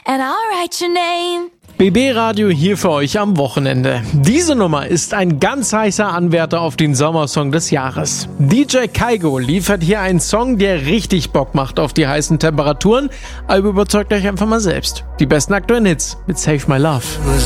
and I'll write your name. BB Radio hier für euch am Wochenende. Diese Nummer ist ein ganz heißer Anwärter auf den Sommersong des Jahres. DJ Kygo liefert hier einen Song, der richtig Bock macht auf die heißen Temperaturen, aber überzeugt euch einfach mal selbst. Die besten aktuellen Hits mit Save My Love.